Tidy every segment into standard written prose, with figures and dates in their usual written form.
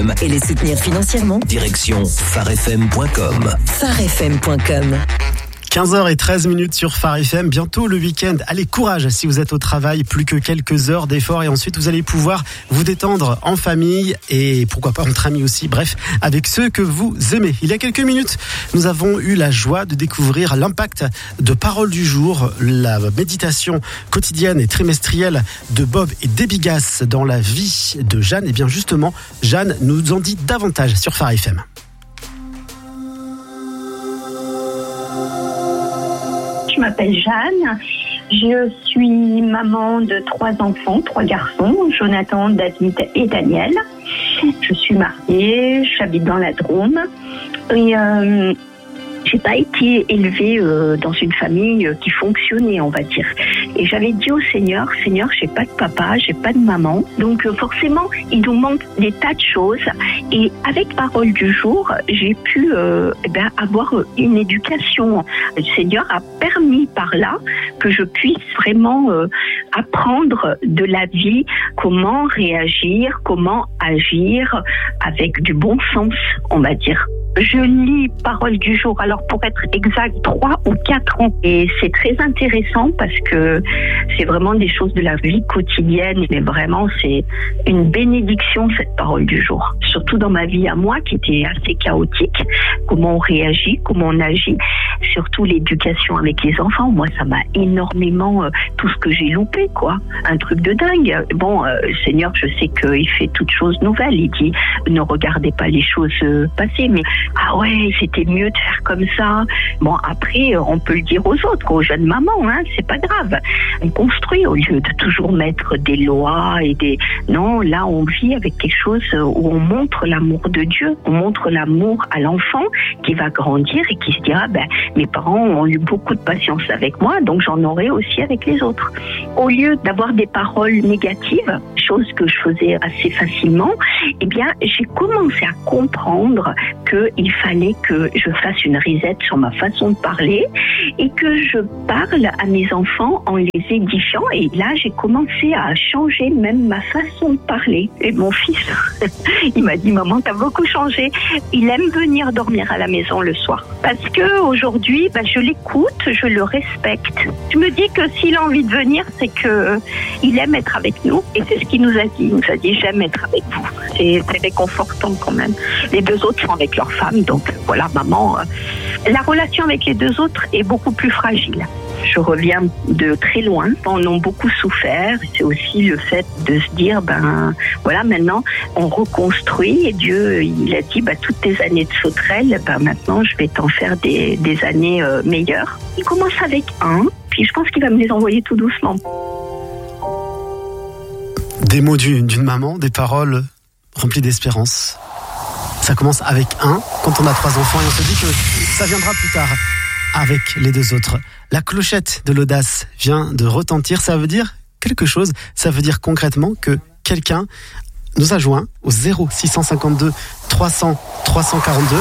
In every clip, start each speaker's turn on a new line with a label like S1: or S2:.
S1: Et les soutenir financièrement.
S2: Direction pharefm.com.
S1: pharefm.com.
S3: 15h13 sur Phare FM, bientôt le week-end. Allez, courage si vous êtes au travail, plus que quelques heures d'effort et ensuite vous allez pouvoir vous détendre en famille et pourquoi pas entre amis aussi, bref, avec ceux que vous aimez. Il y a quelques minutes, nous avons eu la joie de découvrir l'impact de Parole du jour, la méditation quotidienne et trimestrielle de Bob et Débigas dans la vie de Jeanne. Et bien justement, Jeanne nous en dit davantage sur Phare FM.
S4: Je m'appelle Jeanne, je suis maman de 3 enfants, 3 garçons, Jonathan, David et Daniel. Je suis mariée, j'habite dans la Drôme et j'ai pas été élevée dans une famille qui fonctionnait, on va dire. Et j'avais dit au Seigneur, j'ai pas de papa, j'ai pas de maman. Donc forcément, il nous manque des tas de choses. Et avec Parole du jour, j'ai pu avoir une éducation. Le Seigneur a permis par là que je puisse vraiment apprendre de la vie, comment réagir, comment agir avec du bon sens, on va dire. Je lis Parole du jour, alors pour être exact, 3 ou 4 ans. Et c'est très intéressant parce que c'est vraiment des choses de la vie quotidienne. Mais vraiment, c'est une bénédiction, cette Parole du jour. Surtout dans ma vie à moi, qui était assez chaotique. Comment on réagit, comment on agit. Surtout l'éducation avec les enfants. Moi, ça m'a énormément, tout ce que j'ai loupé, quoi. Un truc de dingue. Bon, le Seigneur, je sais qu'il fait toutes choses nouvelles. Il dit, ne regardez pas les choses passées, mais ah ouais, c'était mieux de faire comme ça. Bon, après, on peut le dire aux autres, aux jeunes mamans, hein, c'est pas grave. On construit au lieu de toujours mettre des lois et des... Non, là, on vit avec quelque chose où on montre l'amour de Dieu. On montre l'amour à l'enfant qui va grandir et qui se dira, mes parents ont eu beaucoup de patience avec moi, donc j'en aurai aussi avec les autres. Au lieu d'avoir des paroles négatives, chose que je faisais assez facilement, eh bien, j'ai commencé à comprendre qu'il fallait que je fasse une reset sur ma façon de parler et que je parle à mes enfants en les édifiant. Et là, j'ai commencé à changer même ma façon de parler. Et mon fils, il m'a dit, maman, t'as beaucoup changé. Il aime venir dormir à la maison le soir. Parce que aujourd'hui, je l'écoute, je le respecte. Je me dis que s'il a envie de venir, c'est que il aime être avec nous. Et c'est ce qu'il nous a dit. Il nous a dit, j'aime être avec vous. C'est réconfortant quand même. Les 2 autres sont avec leur femme, donc voilà, maman. La relation avec les 2 autres est beaucoup plus fragile. Je reviens de très loin, on a beaucoup souffert. C'est aussi le fait de se dire, voilà, maintenant on reconstruit et Dieu, il a dit, toutes tes années de sauterelle, maintenant je vais t'en faire des années meilleures. Il commence avec 1, puis je pense qu'il va me les envoyer tout doucement.
S3: Des mots d'une maman, des paroles remplies d'espérance. Ça commence avec 1 quand on a 3 enfants et on se dit que ça viendra plus tard avec les 2 autres. La clochette de l'audace vient de retentir. Ça veut dire quelque chose. Ça veut dire concrètement que quelqu'un nous a joint au 0652 300 342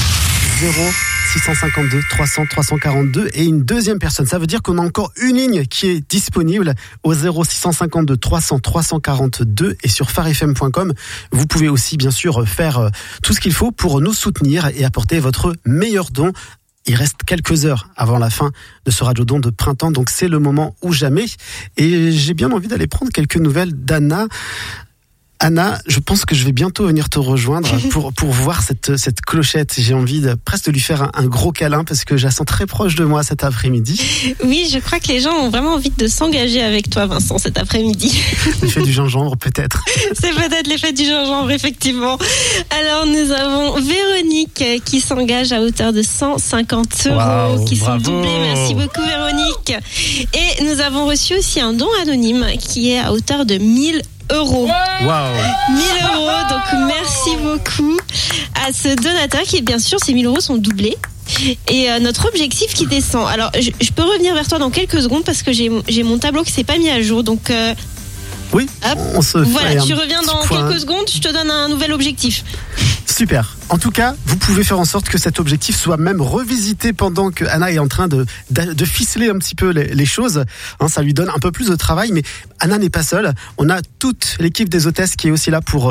S3: 0652 300 342 et une deuxième personne. Ça veut dire qu'on a encore une ligne qui est disponible au 0652 300 342 et sur pharefm.com. Vous pouvez aussi bien sûr faire tout ce qu'il faut pour nous soutenir et apporter votre meilleur don. Il reste quelques heures avant la fin de ce radiodon de printemps, donc c'est le moment ou jamais. Et j'ai bien envie d'aller prendre quelques nouvelles d'Anna. Anna, je pense que je vais bientôt venir te rejoindre pour voir cette clochette. J'ai envie presque de lui faire un gros câlin parce que je la sens très proche de moi cet après-midi.
S5: Oui, je crois que les gens ont vraiment envie de s'engager avec toi, Vincent, cet après-midi.
S3: L'effet du gingembre, peut-être.
S5: C'est peut-être l'effet du gingembre, effectivement. Alors, nous avons Véronique qui s'engage à hauteur de 150 euros qui sont doublés. Merci beaucoup, Véronique. Et nous avons reçu aussi un don anonyme qui est à hauteur de 1000 euros.
S3: Wow.
S5: 1000 euros, donc merci beaucoup à ce donateur qui, bien sûr, ces 1000 euros sont doublés. Et notre objectif qui descend. Alors, je peux revenir vers toi dans quelques secondes parce que j'ai mon tableau qui s'est pas mis à jour. Donc,
S3: oui,
S5: hop,
S3: on se
S5: voilà,
S3: fait
S5: tu reviens dans quelques secondes, je te donne un nouvel objectif.
S3: Super. En tout cas, vous pouvez faire en sorte que cet objectif soit même revisité pendant que Anna est en train de ficeler un petit peu les choses. Ça lui donne un peu plus de travail, mais Anna n'est pas seule. On a toute l'équipe des hôtesses qui est aussi là pour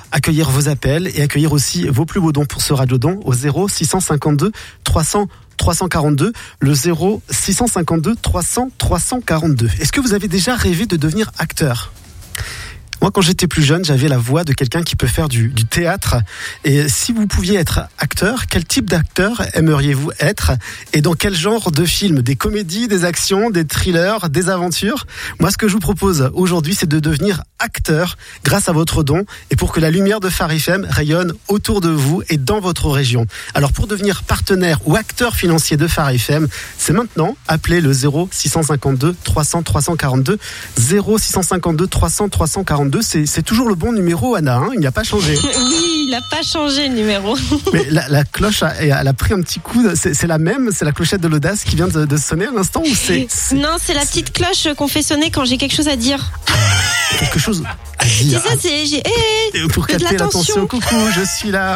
S3: accueillir vos appels et accueillir aussi vos plus beaux dons pour ce radiodon au 0652 300 342, le 0652 300 342. Est-ce que vous avez déjà rêvé de devenir acteur ? Moi, quand j'étais plus jeune, j'avais la voix de quelqu'un qui peut faire du théâtre. Et si vous pouviez être acteur, quel type d'acteur aimeriez-vous être ? Et dans quel genre de film ? Des comédies, des actions, des thrillers, des aventures ? Moi, ce que je vous propose aujourd'hui, c'est de devenir acteur grâce à votre don et pour que la lumière de Phare FM rayonne autour de vous et dans votre région. Alors, pour devenir partenaire ou acteur financier de Phare FM, c'est maintenant. Appelez le 0652 300 342, 0652 300 342. C'est toujours le bon numéro, Anna, hein, il n'y a pas changé.
S5: Oui, il n'a pas changé le numéro.
S3: Mais la cloche, elle a pris un petit coup. C'est la même, c'est la clochette de l'audace qui vient de sonner à l'instant ou c'est...
S5: Non, c'est la petite cloche qu'on fait sonner quand j'ai quelque chose à dire.
S3: Quelque chose à dire.
S5: C'est ça, c'est...
S3: pour capter l'attention, coucou, je suis là.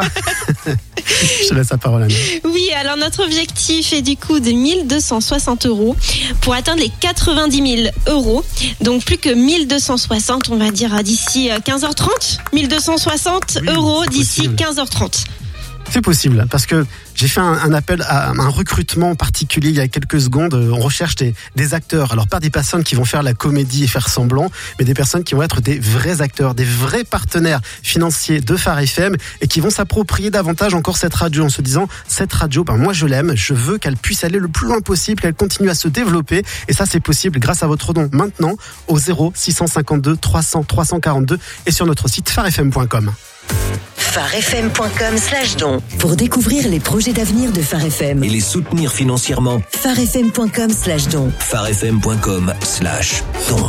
S3: Je te laisse la parole, Anna.
S5: Oui, alors notre objectif est du coup de 1260 € pour atteindre les 90 000 €. Donc plus que 1260, on va dire d'ici 15h30. 1260 € d'ici 15h30.
S3: C'est possible, parce que j'ai fait un appel à un recrutement particulier il y a quelques secondes. On recherche des acteurs. Alors pas des personnes qui vont faire la comédie et faire semblant, mais des personnes qui vont être des vrais acteurs, des vrais partenaires financiers de Phare FM et qui vont s'approprier davantage encore cette radio en se disant, cette radio, moi je l'aime, je veux qu'elle puisse aller le plus loin possible, qu'elle continue à se développer. Et ça c'est possible grâce à votre don maintenant au 0652 300 342 et sur notre site pharefm.com.
S1: pharefm.com/don pour découvrir les projets d'avenir de Phare FM
S2: et les soutenir financièrement.
S1: pharefm.com/don.
S2: pharefm.com/don.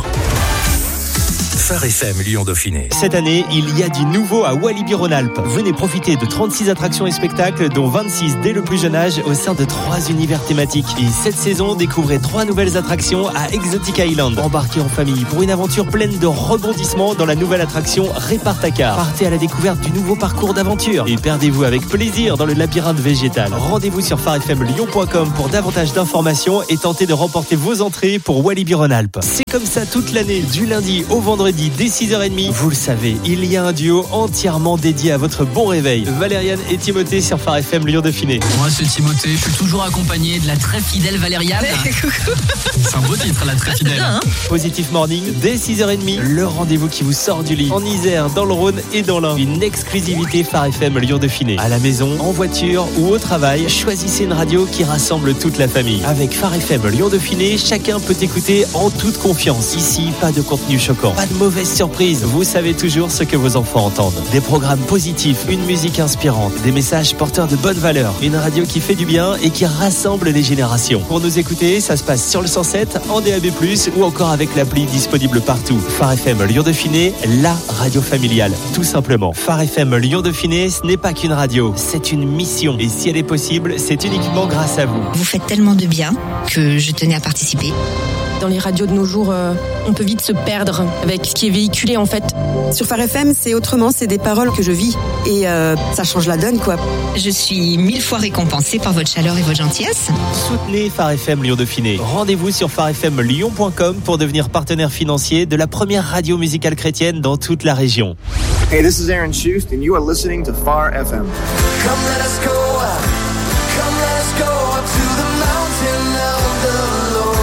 S2: Phare FM Lyon-Dauphiné.
S6: Cette année, il y a du nouveau à Walibi-Rhône-Alpes. Venez profiter de 36 attractions et spectacles, dont 26 dès le plus jeune âge, au sein de 3 univers thématiques. Et cette saison, découvrez 3 nouvelles attractions à Exotic Island. Embarquez en famille pour une aventure pleine de rebondissements dans la nouvelle attraction Répart-A-Car. Partez à la découverte du nouveau parcours d'aventure et perdez-vous avec plaisir dans le labyrinthe végétal. Rendez-vous sur pharefmlyon.com pour davantage d'informations et tentez de remporter vos entrées pour Walibi-Rhône-Alpes. C'est comme ça toute l'année, du lundi au vendredi dès 6h30. Vous le savez, il y a un duo entièrement dédié à votre bon réveil. Valériane et Timothée sur Phare FM Lyon-Dauphiné.
S7: Moi c'est Timothée, je suis toujours accompagné de la très fidèle Valériane. C'est un beau titre, la très fidèle.
S6: Positive Morning dès 6h30. Le rendez-vous qui vous sort du lit. En Isère, dans le Rhône et dans l'Ain. Une exclusivité Phare FM Lyon-Dauphiné. À la maison, en voiture ou au travail, choisissez une radio qui rassemble toute la famille. Avec Phare FM Lyon-Dauphiné, chacun peut écouter en toute confiance. Ici, pas de contenu choquant, pas de mauvaise surprise. Vous savez toujours ce que vos enfants entendent. Des programmes positifs, une musique inspirante, des messages porteurs de bonnes valeurs, une radio qui fait du bien et qui rassemble les générations. Pour nous écouter, ça se passe sur le 107, en DAB+, ou encore avec l'appli disponible partout. Phare FM Lyon-Dauphiné, la radio familiale, tout simplement. Phare FM Lyon-Dauphiné, ce n'est pas qu'une radio, c'est une mission. Et si elle est possible, c'est uniquement grâce à vous.
S8: Vous faites tellement de bien que je tenais à participer.
S9: Dans les radios de nos jours, on peut vite se perdre avec ce qui est véhiculé en fait.
S10: Sur Phare FM, c'est autrement, c'est des paroles que je vis et ça change la donne quoi.
S8: Je suis 1000 fois récompensée par votre chaleur et votre gentillesse.
S6: Soutenez Phare FM Lyon-Dauphiné. Rendez-vous sur pharefmlyon.com pour devenir partenaire financier de la première radio musicale chrétienne dans toute la région.
S11: Hey, this is Aaron Schust and you are listening to Phare FM. Come let us go up. Come let us go up to the mountain of the Lord.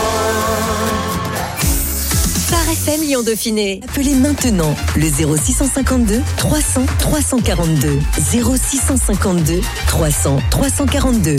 S1: Phare FM Lyon-Dauphiné. Appelez maintenant le 0652 300 342. 0652 300 342.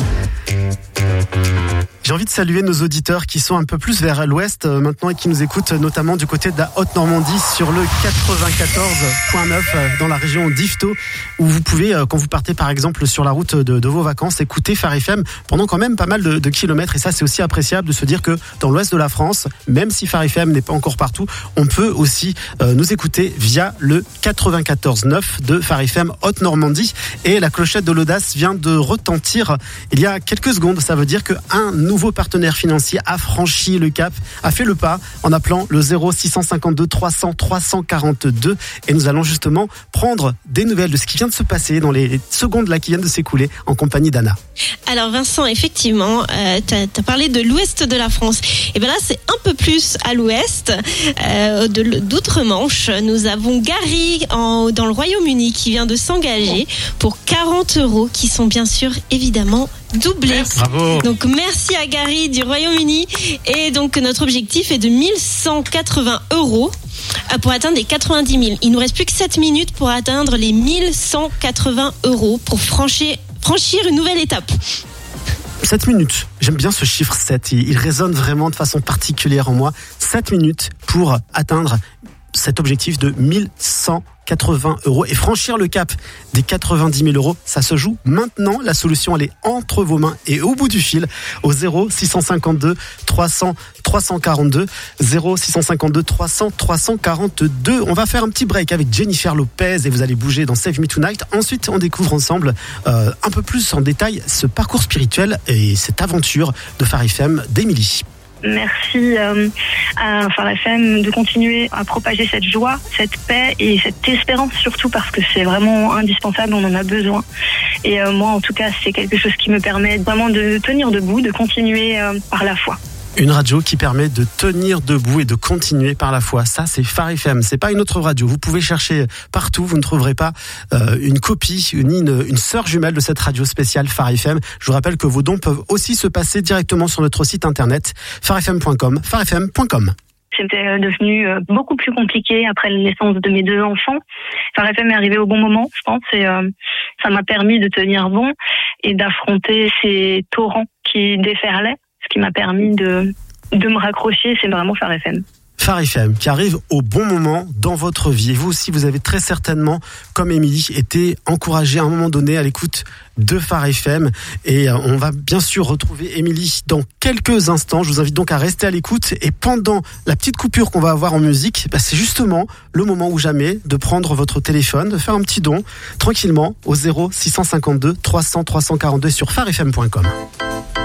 S3: J'ai envie de saluer nos auditeurs qui sont un peu plus vers l'ouest maintenant et qui nous écoutent notamment du côté de la Haute-Normandie sur le 94.9 dans la région d'Yvetot où vous pouvez, quand vous partez par exemple sur la route de vos vacances, écouter Phare FM pendant quand même pas mal de kilomètres et ça c'est aussi appréciable de se dire que dans l'ouest de la France, même si Phare FM n'est pas encore partout, on peut aussi nous écouter via le 94.9 de Phare FM Haute-Normandie et la clochette de l'audace vient de retentir il y a quelques secondes. Ça veut dire qu'un nouveau nouveau partenaire financier a franchi le cap, a fait le pas en appelant le 0652 300 342 et nous allons justement prendre des nouvelles de ce qui vient de se passer dans les secondes là qui viennent de s'écouler en compagnie d'Anna.
S5: Alors Vincent, effectivement, t'as parlé de l'ouest de la France. Et bien là, c'est un peu plus à l'ouest, d'outre-Manche. Nous avons Gary dans le Royaume-Uni qui vient de s'engager pour 40 € qui sont bien sûr évidemment doublés.
S3: Bravo.
S5: Donc merci à Gary du Royaume-Uni. Et donc notre objectif est de 1180 € pour atteindre les 90 000. Il nous reste plus que 7 minutes pour atteindre les 1180 € pour franchir une nouvelle étape.
S3: 7 minutes. J'aime bien ce chiffre 7. Il résonne vraiment de façon particulière en moi. 7 minutes pour atteindre cet objectif de 1180 € et franchir le cap des 90 000 €. Ça se joue maintenant. La solution, elle est entre vos mains et au bout du fil au 0652 300 342 0652 300 342. On va faire un petit break avec Jennifer Lopez et vous allez bouger dans Save Me Tonight. Ensuite, on découvre ensemble un peu plus en détail ce parcours spirituel et cette aventure de Phare FM d'Émilie.
S4: Merci à Phare FM de continuer à propager cette joie, cette paix et cette espérance surtout parce que c'est vraiment indispensable, on en a besoin. Et moi en tout cas c'est quelque chose qui me permet vraiment de tenir debout, de continuer par la foi.
S3: Une radio qui permet de tenir debout et de continuer par la foi. Ça, c'est Phare FM. C'est pas une autre radio. Vous pouvez chercher partout. Vous ne trouverez pas une copie, ni une sœur jumelle de cette radio spéciale Phare FM. Je vous rappelle que vos dons peuvent aussi se passer directement sur notre site internet farfm.com, farfm.com.
S4: C'était devenu beaucoup plus compliqué après la naissance de mes 2 enfants. Phare FM est arrivé au bon moment, je pense, et ça m'a permis de tenir bon et d'affronter ces torrents qui déferlaient. Ce qui m'a permis de me raccrocher, c'est vraiment Phare FM.
S3: Phare FM qui arrive au bon moment dans votre vie. Et vous aussi, vous avez très certainement, comme Émilie, été encouragé à un moment donné à l'écoute de Phare FM. Et on va bien sûr retrouver Émilie dans quelques instants. Je vous invite donc à rester à l'écoute. Et pendant la petite coupure qu'on va avoir en musique, c'est justement le moment ou jamais de prendre votre téléphone, de faire un petit don tranquillement au 0652 300 342 sur farfm.com.